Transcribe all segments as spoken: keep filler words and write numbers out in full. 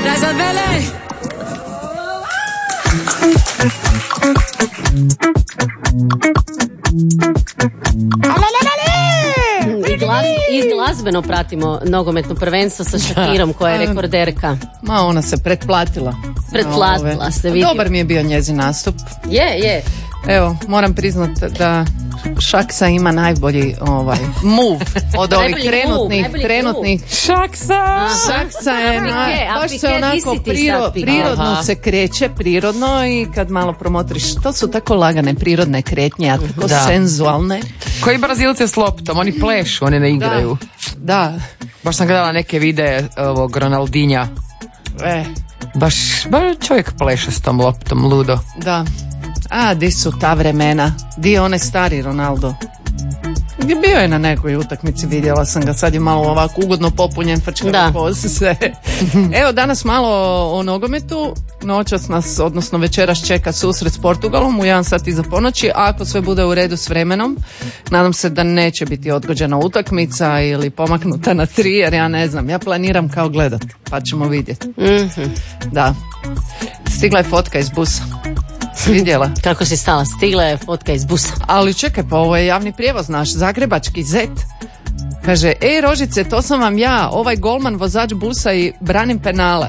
Razan Vele. I, glas, I glazbeno pratimo nogometno prvenstvo sa Shakirom koja je rekorderka. Ma ona se pretplatila. Pretplatila se, vidi. Dobar mi je bio njezin nastup. Je, je. Evo, moram priznat da Šaksa ima najbolji ovaj move od ovih trenutnih, move, trenutnih. Šaksa! Šaksa je, A na, Pike, a baš Pike, se onako di si ti priro, sad, Pike? prirodno Aha. se kreće, prirodno i kad malo promotriš, to su tako lagane prirodne kretnje, a tako Da. senzualne. Koji Brazilci s loptom, oni plešu, oni ne igraju. Da, Baš sam gledala neke videe ovog Ronaldinja. e, Baš, baš čovjek pleše s tom loptom, ludo. da. A, di su ta vremena? Di je onaj stari Ronaldo? Bio je na nekoj utakmici, vidjela sam ga, sad je malo ovako ugodno popunjen, frčka Da. se. Evo, danas malo o nogometu, noćas nas, odnosno večeras čeka susret s Portugalom u jedan sat iza ponoći, a ako sve bude u redu s vremenom, nadam se da neće biti odgođena utakmica ili pomaknuta na tri, jer ja ne znam, ja planiram kao gledat, pa ćemo vidjeti. Mhm. Da. Stigla je fotka iz busa. Vidjela. Kako si stala? Stigla je fotka iz busa. Ali čekaj, pa ovo je javni prijevoz naš, zagrebački zet. Kaže, ej Rožice, to sam vam ja, ovaj golman, vozač busa i branim penale.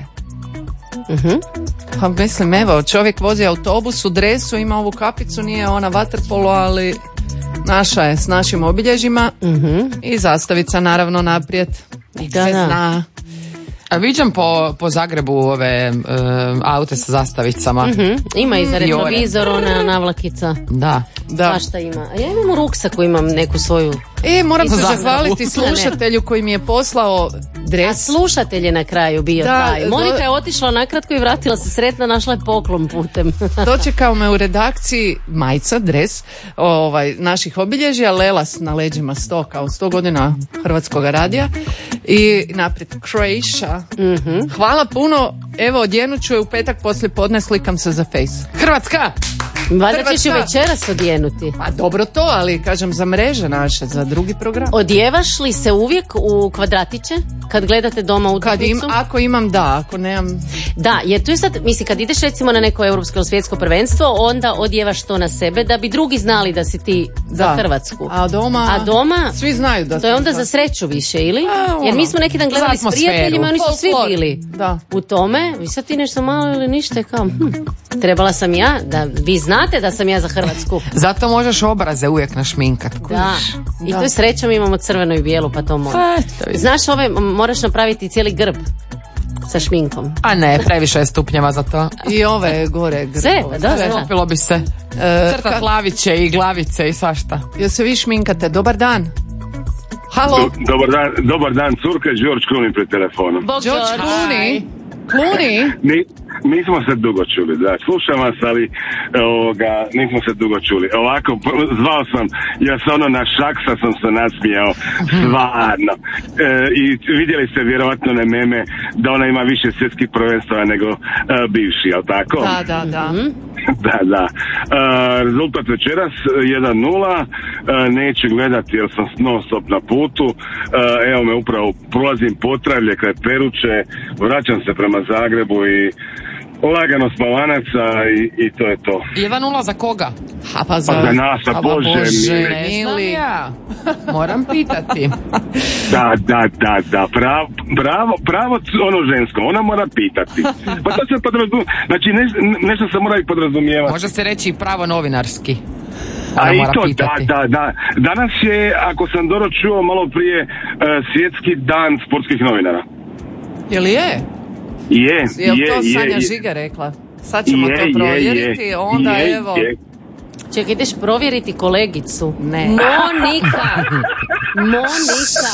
Mhm. Pa mislim, evo, čovjek vozi autobus u dresu, ima ovu kapicu, nije ona vaterpolo, ali naša je s našim obilježjima Mhm. i zastavica naravno naprijed. Nek Da, se da. zna. A viđam po, po Zagrebu ove um, aute sa zastavicama. Mhm. Ima i za Mm, Jore. retrovizor, ona navlakica. Da. Da. Svašta ima. A ja imam u ruksaku, imam neku svoju... E, moram se Zastavu. zahvaliti slušatelju koji mi je poslao A dres. slušatelj je na kraju bio Da, taj. Monika je otišla nakratko i vratila se sretna, našla je poklon putem. Dočekao me u redakciji majica, dres, ovaj, naših obilježja, Lelas na leđima sto, kao sto godina Hrvatskog radija i naprijed Croatia. Mhm. Hvala puno, evo odjenut ću je u petak poslije podne, slikam se za Face. Hrvatska! Valjda ćeš ju Hrvatska. večeras odjenuti. Pa dobro to, ali kažem za mreže naše, za drugi program. Odjevaš li se uvijek u kvadratiće kad gledate doma Kad im, utakmicu? ako imam, da, ako nemam... Da, jer tu je sad, misli, kad ideš recimo na neko europsko ili svjetsko prvenstvo, onda odjevaš to na sebe da bi drugi znali da si ti za Da. Hrvatsku. A doma... A doma, Svi znaju da to je sam onda za- za sreću više, ili? A, ono, Jer mi smo neki dan gledali za s atmosferu. prijateljima, oni su svi Folklor. bili Da. u tome. Vi sad ti nešto malo ili ništa je kao, hm, trebala sam ja, da vi znate da sam ja za Hrvatsku. Zato možeš obraze uvijek našminkat. Da, i Da. to je srećom imamo crveno i bijelu, pa to može. Eto, vidiš. Znaš, ove m, moraš napraviti cijeli grb sa šminkom. A ne, previše je stupnjeva za to. I ove gore... Sve, grbove. da, Sve. da. Stopilo bi se. E, Crtat kad- laviće i glavice i svašta. Jel se vi šminkate? Dobar dan. Halo, Do- Dobar dan, dobar dan, curka, George Clooney pred telefonom. Bog George George. Clooney. Clooney? Mi, nismo se dugo čuli, da, slušam vas, ali ovoga, nismo se dugo čuli. Ovako, p- zvao sam, ja sam ono na Šaksa sam se nasmijao, stvarno. E, I vidjeli ste vjerovatno na meme da ona ima više svjetskih prvenstava nego e, bivši, jel tako? Da, da, da. Da, da. E, rezultat večeras jedan nula, e, neću gledati jer sam non stop na putu. E, evo me upravo prolazim Potravlje kraj Peruče, vraćam se prema Zagrebu i lagano spavanaca i, i to je to. jedan nula za koga? A pa za, Pa za nas, a pa Bože Bože mili. Ne znam mili. ja. Moram pitati. Da, da, da, da, pravo, pravo, pravo ono žensko, ona mora pitati. Pa to se podrazumijeva, znači ne, nešto se mora i podrazumijevati. Može se reći i pravo novinarski. A Ona i mora to, da, pitati. da, da. Danas je, ako sam dobro čuo malo prije, e, svjetski dan sportskih novinara. Jel je? Je, Jel je, to je, Sanja je. Žiga rekla? Sad ćemo Je, to je, provjeriti, je, onda je, evo... je. Čekaj, ideš provjeriti kolegicu. Ne. Monika! Monika!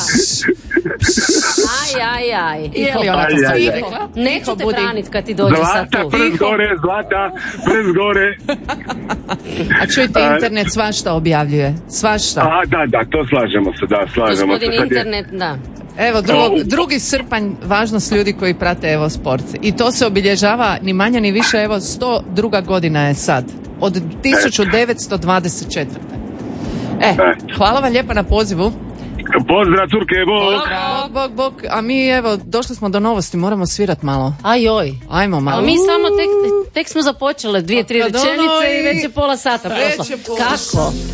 Aj, aj, aj. Je li ona to Aj, sad aj, aj. rekla? Neću te budi. branit kad ti dođe sad Zlata, tu. prst gore, zlata, prst gore. A čujte, internet svašta objavljuje. Svašta. A, da, da, to slažemo se, da, slažemo se. Gospodin Sad je- internet, da. Evo, drugog, O. drugi srpanj, važnost ljudi koji prate Evo Sport. I to se obilježava ni manje ni više, evo, sto druga godina je sad. Od tisuću devetsto dvadeset četvrte. E, hvala vam lijepa na pozivu. Pozdrav, curke, bok! Bok, bok, bok. A mi evo, došli smo do novosti, moramo svirat malo. Ajoj. Ajmo malo. A mi samo tek, tek smo započele dvije, tri Pa kad ono rečenice i- i već je pola sata Već prošlo. je pola Kako?